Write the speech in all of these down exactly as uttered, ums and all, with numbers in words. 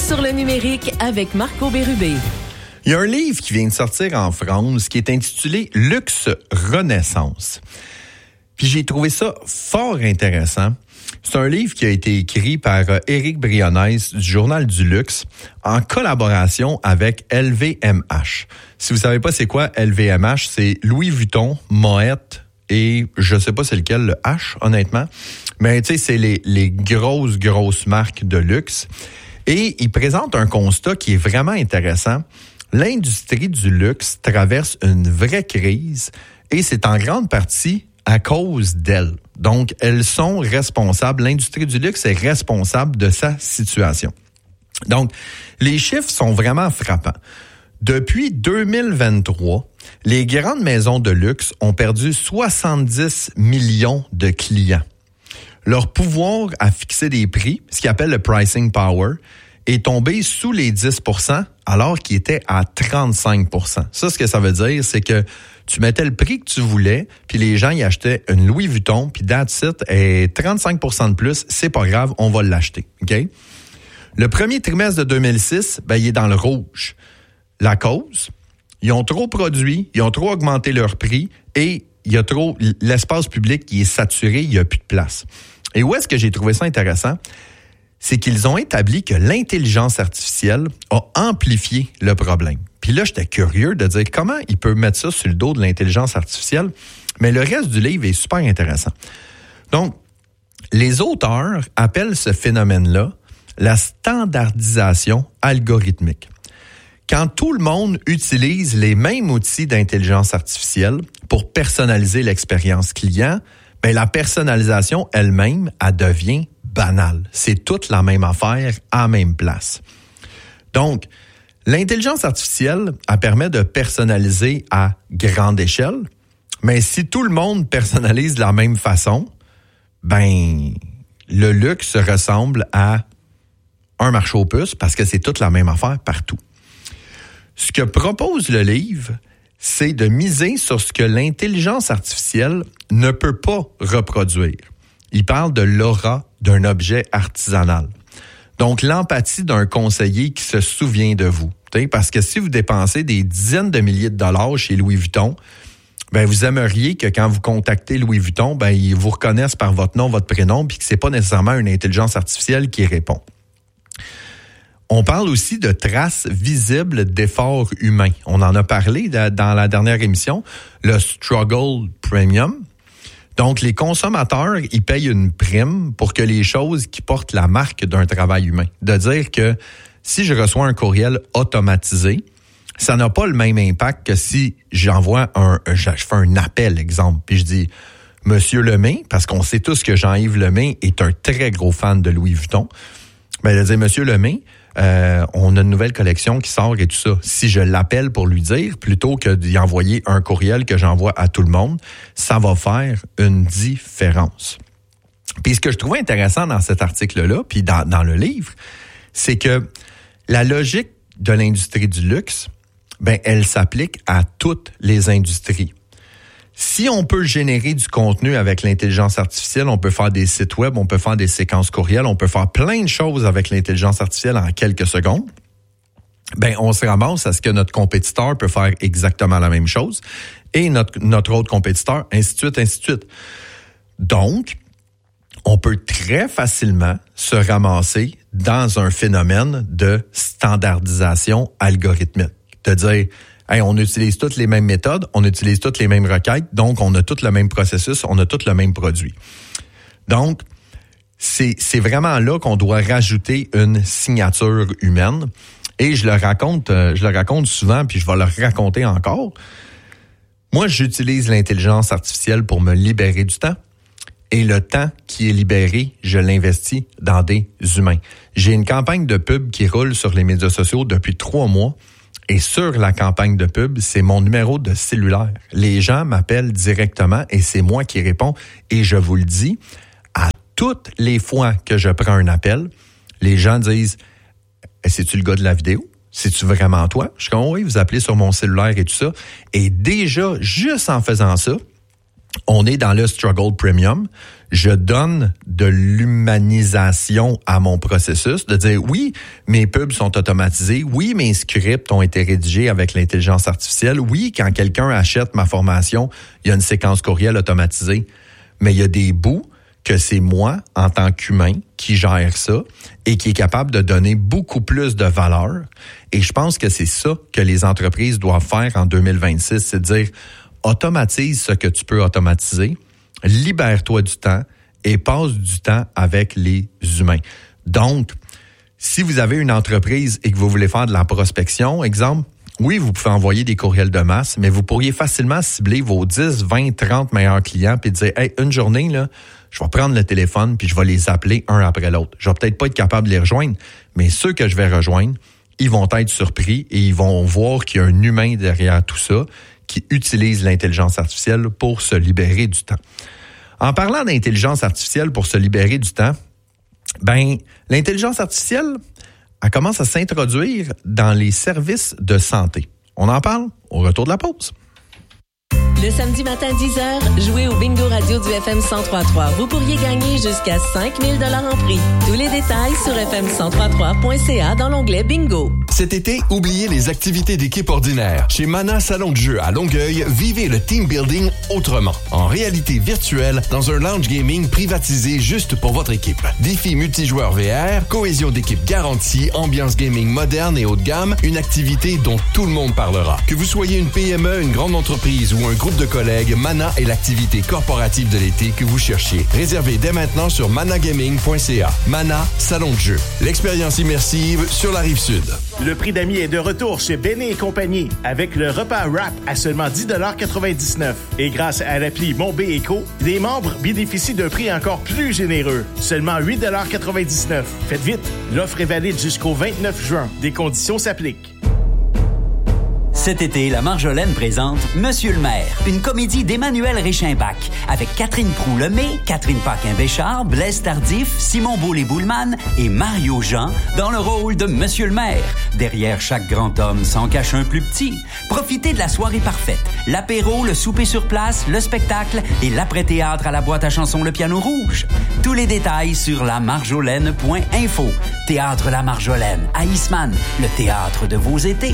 sur le numérique avec Marco Bérubé. Il y a un livre qui vient de sortir en France qui est intitulé « Luxe Renaissance ». Puis j'ai trouvé ça fort intéressant. C'est un livre qui a été écrit par Éric Brionès du Journal du Luxe en collaboration avec L V M H. Si vous savez pas c'est quoi L V M H, c'est Louis Vuitton, Moët et je sais pas c'est lequel, le H, honnêtement. Mais tu sais, c'est les, les grosses, grosses marques de luxe. Et il présente un constat qui est vraiment intéressant. L'industrie du luxe traverse une vraie crise et c'est en grande partie à cause d'elles. Donc, elles sont responsables, l'industrie du luxe est responsable de sa situation. Donc, les chiffres sont vraiment frappants. Depuis deux mille vingt-trois, les grandes maisons de luxe ont perdu soixante-dix millions de clients. Leur pouvoir à fixer des prix, ce qu'ils appellent le pricing power, est tombé sous les dix pour cent alors qu'il était à trente-cinq pour cent. Ça, ce que ça veut dire, c'est que tu mettais le prix que tu voulais, puis les gens y achetaient une Louis Vuitton, puis that's it, et trente-cinq pour cent de plus, c'est pas grave, on va l'acheter. OK? Le premier trimestre de deux mille six, ben, il est dans le rouge. La cause, ils ont trop produit, ils ont trop augmenté leur prix, et il y a trop, l'espace public qui est saturé, il n'y a plus de place. Et où est-ce que j'ai trouvé ça intéressant? C'est qu'ils ont établi que l'intelligence artificielle a amplifié le problème. Puis là, j'étais curieux de dire comment ils peuvent mettre ça sur le dos de l'intelligence artificielle, mais le reste du livre est super intéressant. Donc, les auteurs appellent ce phénomène-là la standardisation algorithmique. Quand tout le monde utilise les mêmes outils d'intelligence artificielle pour personnaliser l'expérience client, bien, la personnalisation elle-même, elle devient banale. C'est toute la même affaire à la même place. Donc, l'intelligence artificielle, elle permet de personnaliser à grande échelle, mais si tout le monde personnalise de la même façon, ben, le luxe ressemble à un marché aux puces parce que c'est toute la même affaire partout. Ce que propose le livre, c'est de miser sur ce que l'intelligence artificielle ne peut pas reproduire. Il parle de l'aura d'un objet artisanal. Donc, l'empathie d'un conseiller qui se souvient de vous. Parce que si vous dépensez des dizaines de milliers de dollars chez Louis Vuitton, ben vous aimeriez que quand vous contactez Louis Vuitton, ben ils vous reconnaissent par votre nom, votre prénom, puis que c'est pas nécessairement une intelligence artificielle qui répond. On parle aussi de traces visibles d'efforts humains. On en a parlé de, dans la dernière émission, le Struggle Premium. Donc, les consommateurs, ils payent une prime pour que les choses qui portent la marque d'un travail humain. De dire que si je reçois un courriel automatisé, ça n'a pas le même impact que si j'envoie un, je fais un appel, exemple, puis je dis « Monsieur Lemay », parce qu'on sait tous que Jean-Yves Lemay est un très gros fan de Louis Vuitton, ben, de dire « Monsieur Lemay, Euh, on a une nouvelle collection qui sort et tout ça. » Si je l'appelle pour lui dire, plutôt que d'y envoyer un courriel que j'envoie à tout le monde, ça va faire une différence. Puis ce que je trouvais intéressant dans cet article-là, puis dans, dans le livre, c'est que la logique de l'industrie du luxe, ben, elle s'applique à toutes les industries. Si on peut générer du contenu avec l'intelligence artificielle, on peut faire des sites web, on peut faire des séquences courriels, on peut faire plein de choses avec l'intelligence artificielle en quelques secondes, ben on se ramasse à ce que notre compétiteur peut faire exactement la même chose et notre, notre autre compétiteur, ainsi de suite, ainsi de suite. Donc, on peut très facilement se ramasser dans un phénomène de standardisation algorithmique. De dire... Hey, on utilise toutes les mêmes méthodes, on utilise toutes les mêmes requêtes, donc on a tout le même processus, on a tout le même produit. Donc, c'est, c'est vraiment là qu'on doit rajouter une signature humaine. Et je le raconte, je le raconte souvent, puis je vais le raconter encore. Moi, j'utilise l'intelligence artificielle pour me libérer du temps. Et le temps qui est libéré, je l'investis dans des humains. J'ai une campagne de pub qui roule sur les médias sociaux depuis trois mois. Et sur la campagne de pub, c'est mon numéro de cellulaire. Les gens m'appellent directement et c'est moi qui réponds. Et je vous le dis, à toutes les fois que je prends un appel, les gens disent « C'est-tu le gars de la vidéo? C'est-tu vraiment toi? » Je dis « Oui, vous appelez sur mon cellulaire et tout ça. » Et déjà, juste en faisant ça, on est dans le Struggle Premium. je donne de l'humanisation à mon processus, de dire oui, mes pubs sont automatisés, oui, mes scripts ont été rédigés avec l'intelligence artificielle, oui, quand quelqu'un achète ma formation, il y a une séquence courriel automatisée, mais il y a des bouts que c'est moi, en tant qu'humain, qui gère ça et qui est capable de donner beaucoup plus de valeur. Et je pense que c'est ça que les entreprises doivent faire en deux mille vingt-six, c'est de dire automatise ce que tu peux automatiser, libère-toi du temps et passe du temps avec les humains. Donc, si vous avez une entreprise et que vous voulez faire de la prospection, exemple, oui, vous pouvez envoyer des courriels de masse, mais vous pourriez facilement cibler vos dix, vingt, trente meilleurs clients puis dire, hey, une journée, là, je vais prendre le téléphone puis je vais les appeler un après l'autre. Je vais peut-être pas être capable de les rejoindre, mais ceux que je vais rejoindre, ils vont être surpris et ils vont voir qu'il y a un humain derrière tout ça qui utilise l'intelligence artificielle pour se libérer du temps. En parlant d'intelligence artificielle pour se libérer du temps, ben, l'intelligence artificielle, elle commence à s'introduire dans les services de santé. On en parle au retour de la pause. Le samedi matin dix heures, jouez au Bingo Radio du F M cent trois virgule trois. Vous pourriez gagner jusqu'à cinq mille dollars en prix. Tous les détails sur f m cent trois virgule trois point c a dans l'onglet Bingo. Cet été, oubliez les activités d'équipe ordinaires. Chez Mana Salon de jeu à Longueuil, vivez le team building autrement. En réalité virtuelle, dans un lounge gaming privatisé juste pour votre équipe. Défis multijoueurs V R, cohésion d'équipe garantie, ambiance gaming moderne et haut de gamme, une activité dont tout le monde parlera. Que vous soyez une P M E, une grande entreprise ou un groupe de collègues, Mana est l'activité corporative de l'été que vous cherchiez. Réservez dès maintenant sur managaming point c a. Mana, salon de jeu. L'expérience immersive sur la Rive-Sud. Le prix d'amis est de retour chez Béné et compagnie avec le repas wrap à seulement dix dollars quatre-vingt-dix-neuf. Et grâce à l'appli Mon B Eco, les membres bénéficient d'un prix encore plus généreux. Seulement huit dollars quatre-vingt-dix-neuf. Faites vite, l'offre est valide jusqu'au vingt-neuf juin. Des conditions s'appliquent. Cet été, la Marjolaine présente Monsieur le maire, une comédie d'Emmanuel Réchimbach avec Catherine Proulx-Lemay, Catherine Paquin-Béchard, Blaise Tardif, Simon Boulay-Boulman et Mario Jean dans le rôle de Monsieur le maire. Derrière chaque grand homme s'en cache un plus petit. Profitez de la soirée parfaite. L'apéro, le souper sur place, le spectacle et l'après-théâtre à la boîte à chansons Le Piano Rouge. Tous les détails sur la marjolaine point info. Théâtre La Marjolaine, à Eastman, le théâtre de vos étés.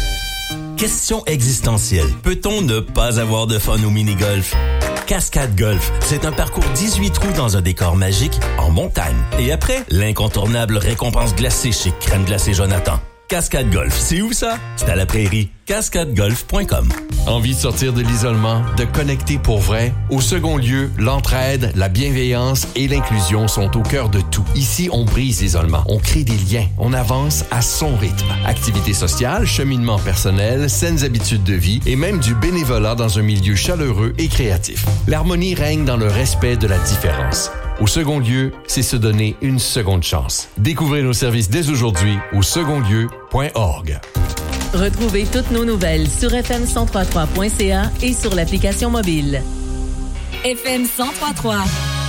Question existentielle. Peut-on ne pas avoir de fun au mini-golf? Cascade Golf, c'est un parcours dix-huit trous dans un décor magique en montagne. Et après, l'incontournable récompense glacée chez Crème Glacée Jonathan. Cascade Golf, c'est où ça? C'est à la prairie. cascade golf point com. Envie de sortir de l'isolement, de connecter pour vrai? Au second lieu, l'entraide, la bienveillance et l'inclusion sont au cœur de tout. Ici, on brise l'isolement, on crée des liens, on avance à son rythme. Activités sociales, cheminement personnel, saines habitudes de vie et même du bénévolat dans un milieu chaleureux et créatif. L'harmonie règne dans le respect de la différence. Au second lieu, c'est se donner une seconde chance. Découvrez nos services dès aujourd'hui au second lieu point org. Retrouvez toutes nos nouvelles sur f m cent trois virgule trois point c a et sur l'application mobile. F M cent trois virgule trois.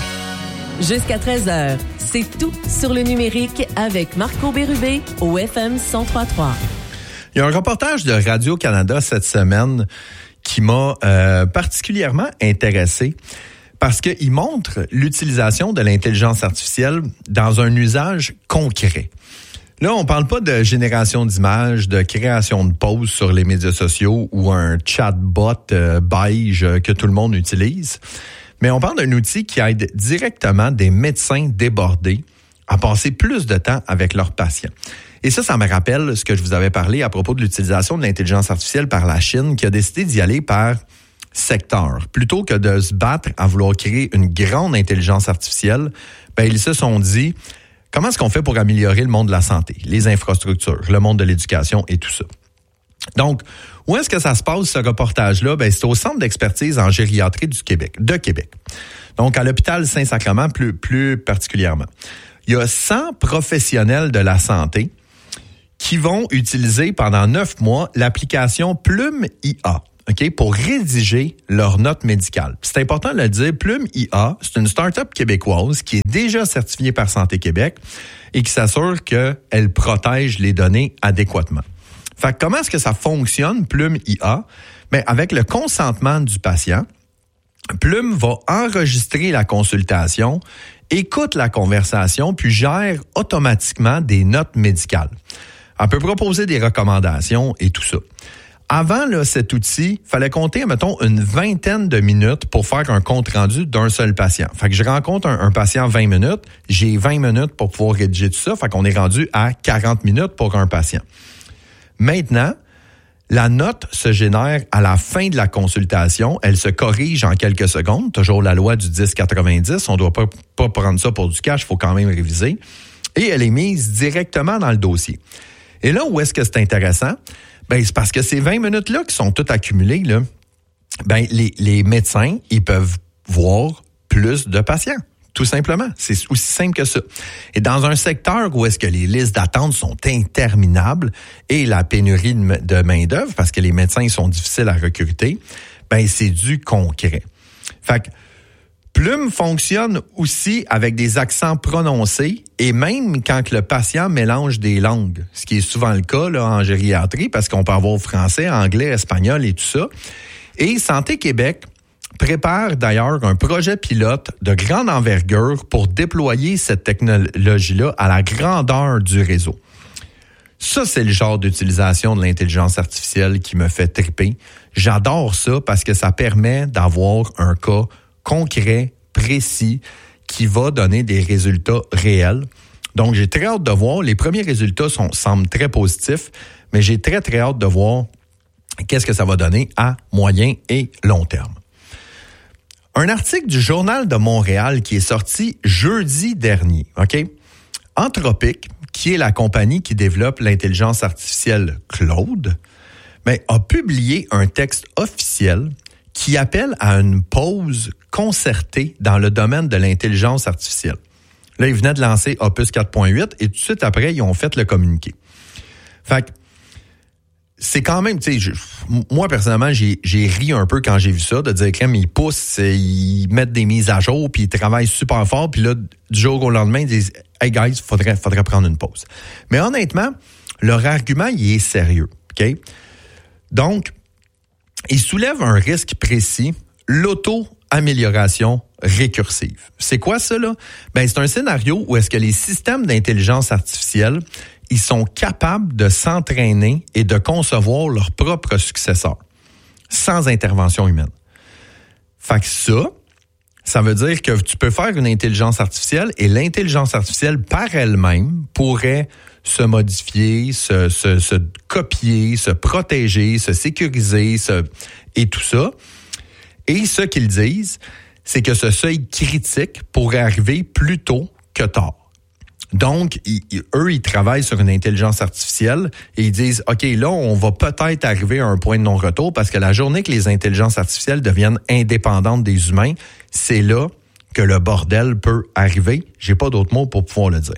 Jusqu'à treize heures, c'est tout sur le numérique avec Marco Bérubé au F M cent trois virgule trois. Il y a un reportage de Radio-Canada cette semaine qui m'a euh, particulièrement intéressé parce qu'il montre l'utilisation de l'intelligence artificielle dans un usage concret. Là, on parle pas de génération d'images, de création de posts sur les médias sociaux ou un chatbot euh, beige que tout le monde utilise, mais on parle d'un outil qui aide directement des médecins débordés à passer plus de temps avec leurs patients. Et ça, ça me rappelle ce que je vous avais parlé à propos de l'utilisation de l'intelligence artificielle par la Chine qui a décidé d'y aller par secteur. Plutôt que de se battre à vouloir créer une grande intelligence artificielle, ben, ils se sont dit, comment est-ce qu'on fait pour améliorer le monde de la santé, les infrastructures, le monde de l'éducation et tout ça? Donc, où est-ce que ça se passe, ce reportage-là? Ben, c'est au Centre d'expertise en gériatrie du Québec, de Québec. Donc, à l'hôpital Saint-Sacrement, plus, plus particulièrement. Il y a cent professionnels de la santé qui vont utiliser pendant neuf mois l'application Plume I A. OK, pour rédiger leurs notes médicales. C'est important de le dire, Plume I A, c'est une start-up québécoise qui est déjà certifiée par Santé Québec et qui s'assure qu'elle protège les données adéquatement. Fait que comment est-ce que ça fonctionne, Plume I A? Bien, avec le consentement du patient, Plume va enregistrer la consultation, écoute la conversation, puis gère automatiquement des notes médicales. Elle peut proposer des recommandations et tout ça. Avant là, cet outil, il fallait compter, mettons, une vingtaine de minutes pour faire un compte-rendu d'un seul patient. Fait que je rencontre un, un patient vingt minutes, j'ai vingt minutes pour pouvoir rédiger tout ça, fait qu'on est rendu à quarante minutes pour un patient. Maintenant, la note se génère à la fin de la consultation, elle se corrige en quelques secondes, toujours la loi du dix quatre-vingt-dix, on ne doit pas, pas prendre ça pour du cash, il faut quand même réviser, et elle est mise directement dans le dossier. Et là, où est-ce que c'est intéressant? Ben, c'est parce que ces vingt minutes-là qui sont toutes accumulées, là, ben, les, les médecins, ils peuvent voir plus de patients. Tout simplement. C'est aussi simple que ça. Et dans un secteur où est-ce que les listes d'attente sont interminables et la pénurie de main-d'œuvre, parce que les médecins sont difficiles à recruter, ben, c'est du concret. Fait que, Plume fonctionne aussi avec des accents prononcés et même quand le patient mélange des langues, ce qui est souvent le cas là, en gériatrie parce qu'on peut avoir français, anglais, espagnol et tout ça. Et Santé Québec prépare d'ailleurs un projet pilote de grande envergure pour déployer cette technologie-là à la grandeur du réseau. Ça, c'est le genre d'utilisation de l'intelligence artificielle qui me fait triper. J'adore ça parce que ça permet d'avoir un cas concret, précis, qui va donner des résultats réels. Donc, j'ai très hâte de voir. Les premiers résultats sont, semblent très positifs, mais j'ai très, très hâte de voir qu'est-ce que ça va donner à moyen et long terme. Un article du Journal de Montréal qui est sorti jeudi dernier, OK? Anthropic, qui est la compagnie qui développe l'intelligence artificielle Claude, ben, a publié un texte officiel qui appelle à une pause concertée dans le domaine de l'intelligence artificielle. Là, ils venaient de lancer Opus quatre point huit et tout de suite après, ils ont fait le communiqué. Fait que c'est quand même, tu sais, moi, personnellement, j'ai, j'ai ri un peu quand j'ai vu ça, de dire que ils poussent, ils mettent des mises à jour, puis ils travaillent super fort, puis là, du jour au lendemain, ils disent « Hey guys, faudrait, faudrait prendre une pause. » Mais honnêtement, leur argument, il est sérieux, OK? Donc, ils soulèvent un risque précis, l'auto-amélioration récursive. C'est quoi ça, là? Ben, c'est un scénario où est-ce que les systèmes d'intelligence artificielle, ils sont capables de s'entraîner et de concevoir leur propre successeur, sans intervention humaine. Fait que ça, ça veut dire que tu peux faire une intelligence artificielle et l'intelligence artificielle par elle-même pourrait se modifier, se, se, se copier, se protéger, se sécuriser, se, et tout ça. Et ce qu'ils disent, c'est que ce seuil critique pourrait arriver plus tôt que tard. Donc, ils, eux, ils travaillent sur une intelligence artificielle et ils disent, OK, là, on va peut-être arriver à un point de non-retour parce que la journée que les intelligences artificielles deviennent indépendantes des humains, c'est là que le bordel peut arriver. J'ai pas d'autres mots pour pouvoir le dire.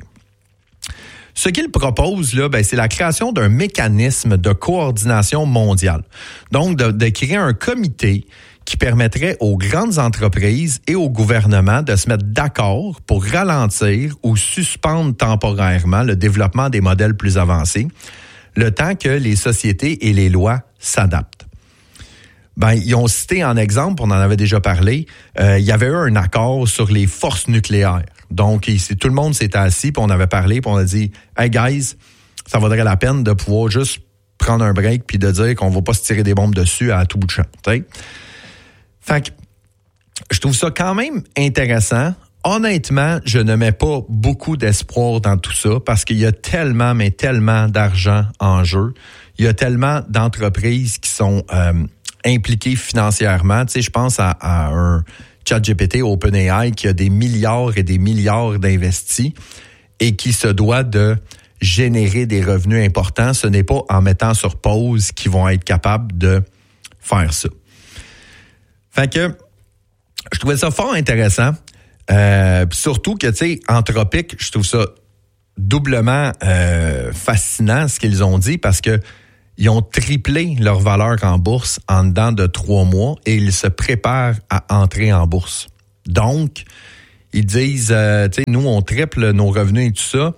Ce qu'ils proposent, là, ben, c'est la création d'un mécanisme de coordination mondiale. Donc, de, de créer un comité qui permettrait aux grandes entreprises et au gouvernement de se mettre d'accord pour ralentir ou suspendre temporairement le développement des modèles plus avancés, le temps que les sociétés et les lois s'adaptent. Ben, ils ont cité en exemple, on en avait déjà parlé, euh, il y avait eu un accord sur les forces nucléaires. Donc, ici, tout le monde s'était assis, puis on avait parlé, puis on a dit « Hey guys, ça vaudrait la peine de pouvoir juste prendre un break puis de dire qu'on va pas se tirer des bombes dessus à tout bout de champ. » T'sais? Fait que je trouve ça quand même intéressant. Honnêtement, je ne mets pas beaucoup d'espoir dans tout ça parce qu'il y a tellement, mais tellement d'argent en jeu. Il y a tellement d'entreprises qui sont euh, impliquées financièrement. Tu sais, je pense à, à un ChatGPT OpenAI qui a des milliards et des milliards d'investis et qui se doit de générer des revenus importants. Ce n'est pas en mettant sur pause qu'ils vont être capables de faire ça. Fait que je trouvais ça fort intéressant. Euh, surtout que, tu sais, Anthropic, je trouve ça doublement euh, fascinant ce qu'ils ont dit parce que ils ont triplé leur valeur en bourse en dedans de trois mois et ils se préparent à entrer en bourse. Donc, ils disent, euh, tu sais, nous, on triple nos revenus et tout ça.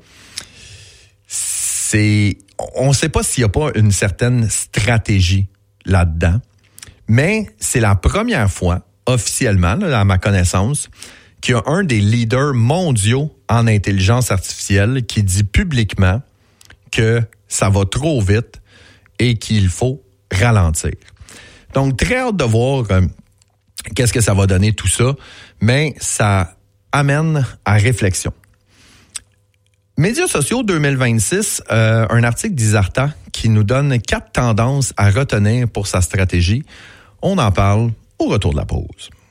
C'est, on ne sait pas s'il n'y a pas une certaine stratégie là-dedans, mais c'est la première fois officiellement, là, à ma connaissance, qu'il y a un des leaders mondiaux en intelligence artificielle qui dit publiquement que ça va trop vite et qu'il faut ralentir. Donc, très hâte de voir euh, qu'est-ce que ça va donner tout ça, mais ça amène à réflexion. Médias sociaux deux mille vingt-six, euh, un article d'Isarta qui nous donne quatre tendances à retenir pour sa stratégie. On en parle au retour de la pause.